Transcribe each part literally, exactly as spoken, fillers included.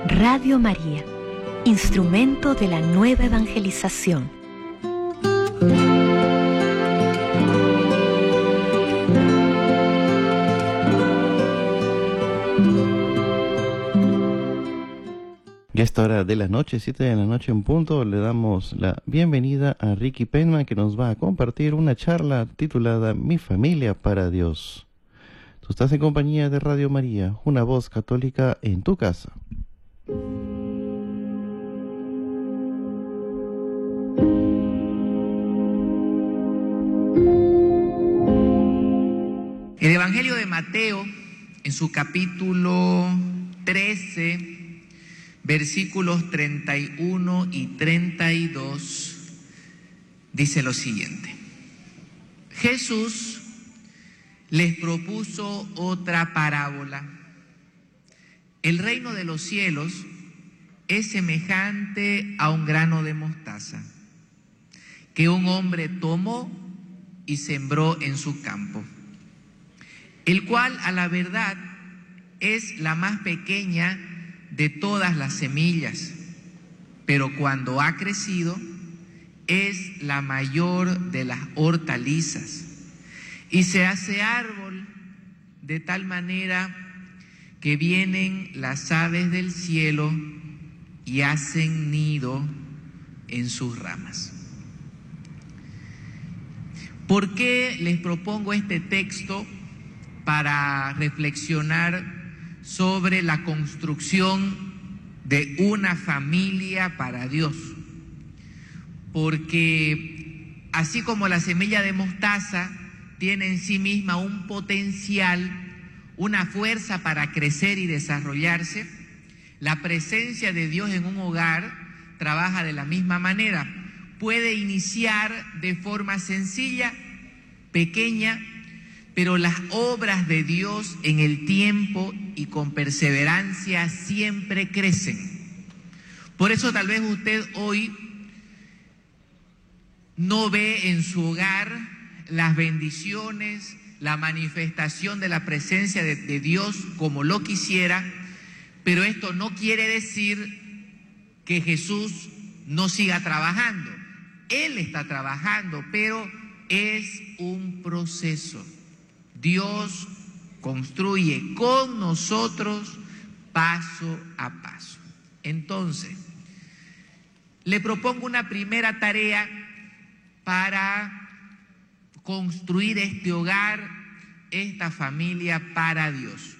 Radio María, instrumento de la nueva evangelización. Y a esta hora de la noche, siete de la noche en punto, le damos la bienvenida a Ricky Penman, que nos va a compartir una charla titulada Mi familia para Dios. Tú estás en compañía de Radio María, una voz católica en tu casa. El Evangelio de Mateo, en su capítulo trece, versículos treinta y uno y treinta y dos, dice lo siguiente: Jesús les propuso otra parábola. El reino de los cielos es semejante a un grano de mostaza que un hombre tomó y sembró en su campo, el cual a la verdad es la más pequeña de todas las semillas, pero cuando ha crecido es la mayor de las hortalizas y se hace árbol de tal manera que vienen las aves del cielo y hacen nido en sus ramas. ¿Por qué les propongo este texto? Para reflexionar sobre la construcción de una familia para Dios. Porque así como la semilla de mostaza tiene en sí misma un potencial, una fuerza para crecer y desarrollarse, la presencia de Dios en un hogar trabaja de la misma manera. Puede iniciar de forma sencilla, pequeña, pero las obras de Dios en el tiempo y con perseverancia siempre crecen. Por eso tal vez usted hoy no ve en su hogar las bendiciones, la manifestación de la presencia de, de Dios como lo quisiera, pero esto no quiere decir que Jesús no siga trabajando. Él está trabajando, pero es un proceso. Dios construye con nosotros paso a paso. Entonces, le propongo una primera tarea para construir este hogar, esta familia para Dios.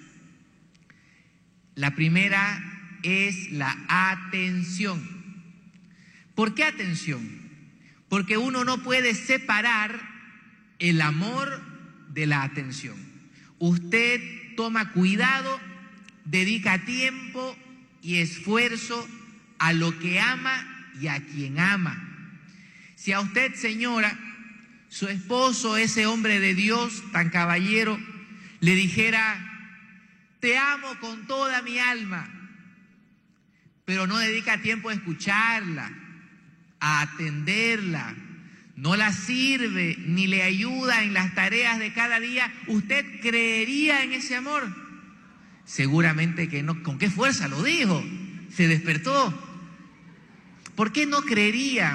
La primera es la atención. ¿Por qué atención? Porque uno no puede separar el amor de la atención. Usted toma cuidado, dedica tiempo y esfuerzo a lo que ama y a quien ama. Si a usted, señora, su esposo, ese hombre de Dios tan caballero, le dijera: te amo con toda mi alma, pero no dedica tiempo a escucharla, a atenderla, no la sirve ni le ayuda en las tareas de cada día, ¿usted creería en ese amor? Seguramente que no. ¿Con qué fuerza lo dijo? Se despertó. ¿Por qué no creería?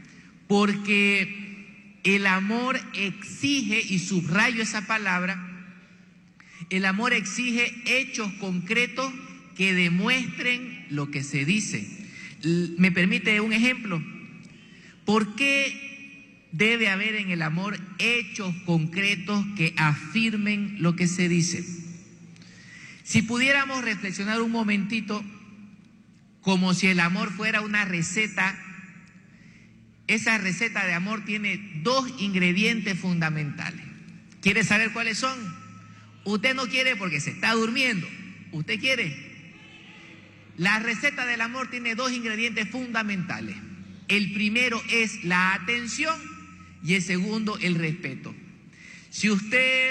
Porque el amor exige, y subrayo esa palabra, el amor exige hechos concretos que demuestren lo que se dice. ¿Me permite un ejemplo? ¿Por qué debe haber en el amor hechos concretos que afirmen lo que se dice? Si pudiéramos reflexionar un momentito, como si el amor fuera una receta, esa receta de amor tiene dos ingredientes fundamentales. ¿Quiere saber cuáles son? Usted no quiere porque se está durmiendo. ¿Usted quiere? La receta del amor tiene dos ingredientes fundamentales. El primero es la atención y el segundo, el respeto. Si usted